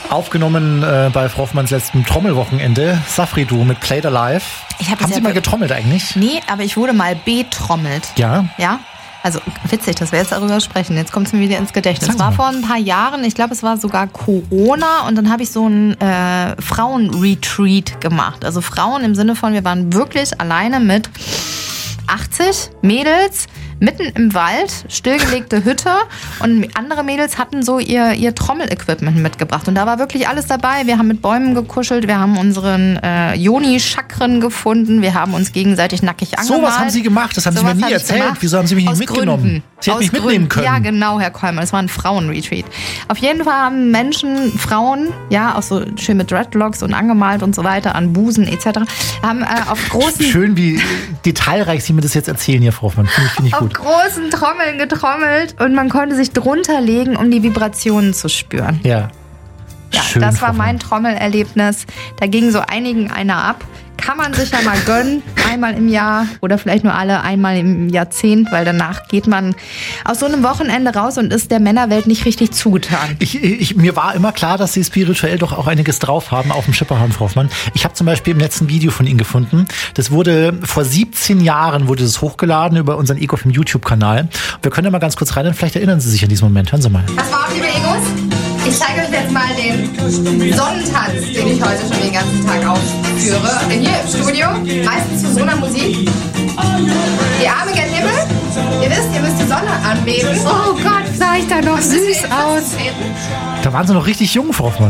Aufgenommen bei Frau Hoffmanns letztem Trommelwochenende. Safri-Duo mit Played Alive. Haben Sie mal getrommelt eigentlich? Nee, aber ich wurde mal betrommelt. Ja? Ja. Also witzig, dass wir jetzt darüber sprechen. Jetzt kommt es mir wieder ins Gedächtnis. Es war vor ein paar Jahren, ich glaube, es war sogar Corona. Und dann habe ich so einen Frauenretreat gemacht. Also Frauen im Sinne von, wir waren wirklich alleine mit 80 Mädels mitten im Wald, stillgelegte Hütte, und andere Mädels hatten so ihr Trommel-Equipment mitgebracht. Und da war wirklich alles dabei. Wir haben mit Bäumen gekuschelt, wir haben unseren Yoni-Chakren gefunden, wir haben uns gegenseitig nackig angemalt. So was haben Sie gemacht? Das haben Sie mir nie erzählt. Wieso haben Sie mich nicht mitgenommen? Gründen. Sie hätten mich mitnehmen können. Ja, genau, Herr Kollmann. Es war ein Frauenretreat. Auf jeden Fall haben Frauen, ja, auch so schön mit Dreadlocks und angemalt und so weiter, an Busen etc., haben auf großen... Schön, wie detailreich Sie mir das jetzt erzählen hier, Frau Hoffmann. Finde ich gut. Auf großen Trommeln getrommelt und man konnte sich drunter legen, um die Vibrationen zu spüren. Ja. Ja, schön, das war Frau mein Trommelerlebnis. Da ging so einigen einer ab. Kann man sich ja mal gönnen, einmal im Jahr oder vielleicht nur einmal im Jahrzehnt, weil danach geht man aus so einem Wochenende raus und ist der Männerwelt nicht richtig zugetan. Mir war immer klar, dass Sie spirituell doch auch einiges drauf haben, auf dem Schipper haben, Frau Hoffmann. Ich habe zum Beispiel im letzten Video von Ihnen gefunden, das wurde vor 17 Jahren wurde das hochgeladen über unseren EgoFM YouTube-Kanal. Wir können ja mal ganz kurz rein, vielleicht erinnern Sie sich an diesen Moment. Hören Sie mal. Was war, liebe Egos? Ich zeige euch jetzt mal den Sonnentanz, den ich heute schon den ganzen Tag aufführe. Bin hier im Studio, meistens zu so einer Musik. Die Arme gen Himmel. Ihr wisst, ihr müsst die Sonne anbeten. Oh Gott, sah ich da noch süß aus. Da waren Sie noch richtig jung, Frau Hoffmann.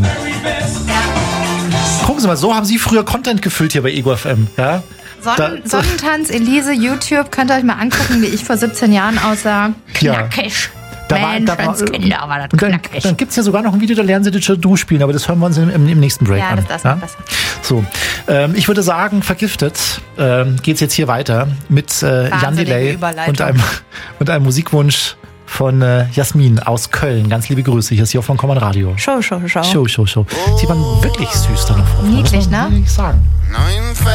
Ja. Gucken Sie mal, so haben Sie früher Content gefüllt hier bei EgoFM. Ja? Sonnentanz, Elise, YouTube, könnt ihr euch mal angucken, wie ich vor 17 Jahren aussah. Knackig. Dann gibt es ja sogar noch ein Video, da lernen Sie Didgeridoo spielen, aber das hören wir uns im nächsten Break an. Ja, das ist besser. So, ich würde sagen, vergiftet geht's jetzt hier weiter mit Jan Delay und einem Musikwunsch von Jasmin aus Köln. Ganz liebe Grüße, hier ist Jochen von Common Radio. Show. Sie waren wirklich süß da noch. Niedlich, ne? Muss ich sagen.